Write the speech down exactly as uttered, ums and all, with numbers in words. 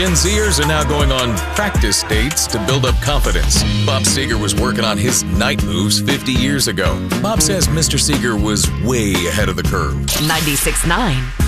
Gen Zers are now going on practice dates to build up confidence. Bob Seger was working on his night moves fifty years ago. Bob says Mister Seger was way ahead of the curve. ninety-six point nine